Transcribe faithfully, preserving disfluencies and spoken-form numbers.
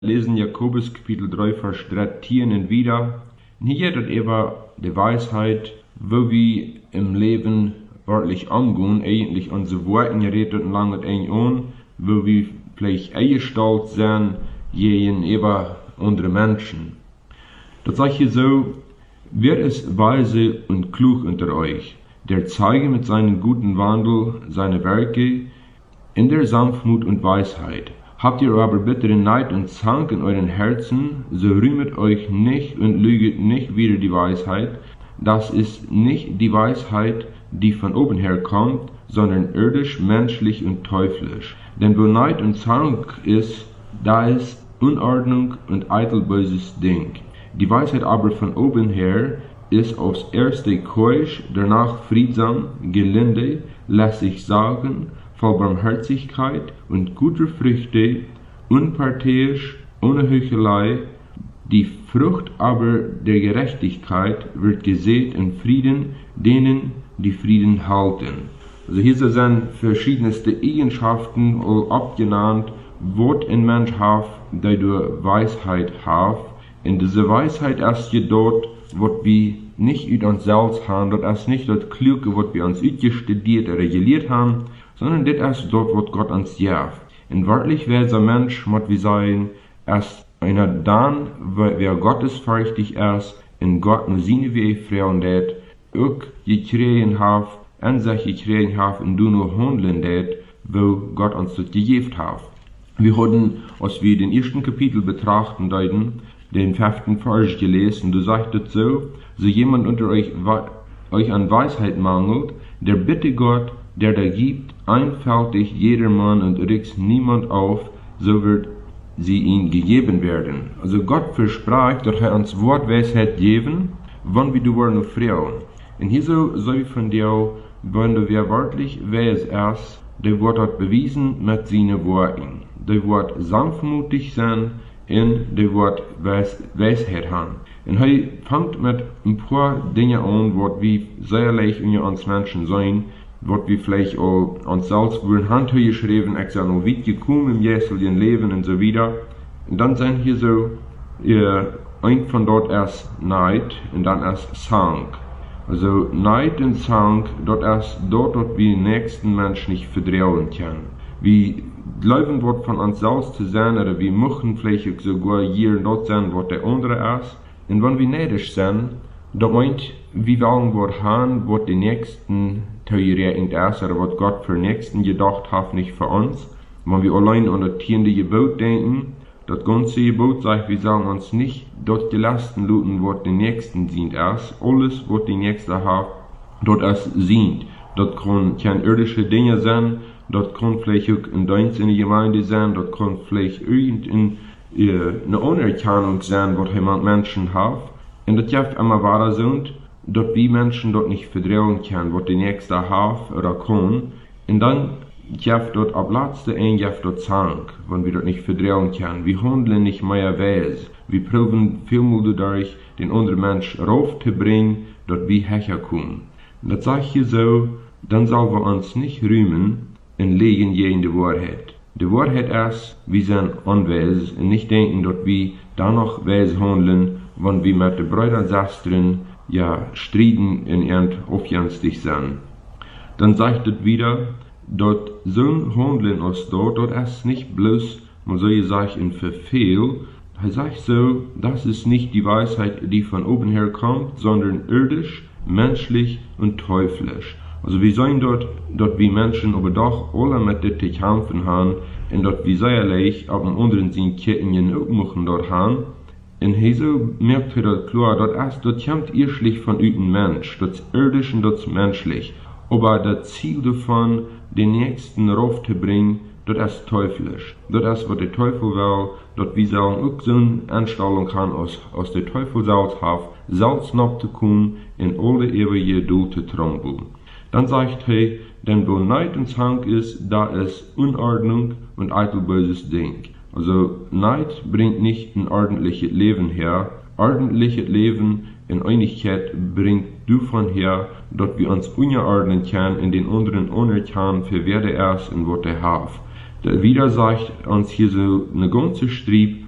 lesen Jakobus Kapitel drei, Vers dreizehn wieder. Hier dat eben die Weisheit, wo wir im Leben wörtlich angehen, eigentlich unsere Worte geredet und lange ein an, wo wir vielleicht eingestellt sind, gegen eben andere Menschen. Das sage ich hier so, wer ist weise und klug unter euch, der zeige mit seinem guten Wandel seine Werke in der Sanftmut und Weisheit. Habt ihr aber bitteren Neid und Zank in euren Herzen, so rühmet euch nicht und lüget nicht wider die Weisheit. Das ist nicht die Weisheit, die von oben herkommt, sondern irdisch, menschlich und teuflisch. Denn wo Neid und Zank ist, da ist Unordnung und eitel böses Ding. Die Weisheit aber von oben her ist aufs erste keusch, danach friedsam, gelinde, lässt sich sagen, voll Barmherzigkeit und guter Früchte, unparteiisch, ohne Heuchelei. Die Frucht aber der Gerechtigkeit wird gesät in Frieden, denen die Frieden halten. Also hier sind verschiedenste Eigenschaften abgenannt, was ein Mensch hat, der durch Weisheit hat. In dieser Weisheit ist jedoch, was wir nicht über uns selbst haben, das ist nicht das Kluge, was wir uns studiert oder gelehrt haben, sondern das ist dort, was Gott uns gibt. Und wörtlich wäre ein Mensch, muss wir sagen, erst einer dann, wer gottesfürchtig ist, in Gott nur seine Wege fragen det, auch gekriegen hat, an sich gekriegen hat, und du nur handeln det, wo Gott uns das gegeben hat. Wir hatten, als wir den ersten Kapitel betrachten, deuten, den fünften Vers gelesen, du sagst so, so jemand unter euch, euch an Weisheit mangelt, der bitte Gott, der da gibt, einfältig jedermann und regt niemand auf, so wird sie ihm gegeben werden. Also Gott verspricht, dass er uns Wort Weisheit geben, wann wir du wollen noch fragen. Und hier so soll von dir, wenn du wer wörtlich weis ist, der wird dort bewiesen mit seinen Worten. Der wird sanftmutig sein, und der wird Weisheit haben. Und er fängt mit ein paar Dinge an, was wir sehr leicht unter uns Menschen sein, was wir vielleicht auch uns selbst würden Hand geschrieben, ich sage noch weit gekommen im jährlichen Leben und so wieder. Und dann sind hier so, äh, ein von dort erst Neid und dann erst Zank. Also Neid und Zank, dort erst dort, dort wir den nächsten Menschen nicht vertrauen können. Wir glauben dort von uns selbst zu sein, oder wir möchten vielleicht sogar hier und dort sein, was der andere ist. Und wenn wir neidisch sind, dann meint, wir wollen was haben, was die Nächsten theoretisch ist, oder was Gott für Nächsten gedacht hat, nicht für uns. Wenn wir allein an das tiende Gebot denken, das ganze Gebot sagt, wir sollen uns nicht dort gelasten luten, was die Nächsten sind ist. Alles, was die Nächste hat, dort ist sind. Das kann keine irdische Dinge sein, das kann vielleicht auch ein Dienst in der Gemeinde sein, das kann vielleicht irgendeine äh, Anerkennung sein, was jemand Menschen hat. Und das gibt immer wahr sind, dass wir Menschen dort nicht vertrauen können, was die Nächste hat oder kann. Und dann gibt dort ab letzte ein gibt dort Zank, wenn wir dort nicht vertrauen können. Wir handeln nicht mehr weise. Wir probieren vielmal dadurch, den anderen Menschen raufzubringen, dass wir herkommen. Und das sage ich hier so, dann sollen wir uns nicht rühmen und legen gegen die Wahrheit. Die Wahrheit ist, wir sind unweise und nicht denken, dass wir danach weise handeln, wenn wir mit den Brüdern und Schwestern ja striden und irgend aufjenstig sind. Dann sagt es wieder, dass so ein Handeln aus dort, das ist nicht bloß, man soll sagen, ein Verfehl. Er sagt so, das ist nicht die Weisheit, die von oben her kommt, sondern irdisch, menschlich und teuflisch. Also wir sehen dort, dass wir Menschen aber doch alle mit dem zu kämpfen haben und dass wir sehr leicht auf den anderen Sinn Ketten auch machen dort haben. Und hier so merkt er das klar, dass es, das kommt irrschlich von einem Mensch, das irdisch und das menschlich. Aber das Ziel davon, den Nächsten raufzubringen, das ist teuflisch. Das ist, was der Teufel will, dass wir sagen, auch so eine Einstellung haben, aus, aus der Teufel selbst hat, selbst noch zu kommen, in alle ewige Duld zu trampeln. Dann sagt er, denn wo Neid und Zank ist, da ist Unordnung und eitel böses Ding. Also Neid bringt nicht ein ordentliches Leben her. Ordentliches Leben in Einigkeit bringt davon her, dass wir uns unterordnen können in den anderen anerkennen, für wer der ist und was der hat. Der wieder sagt uns hier so eine ganze Strieb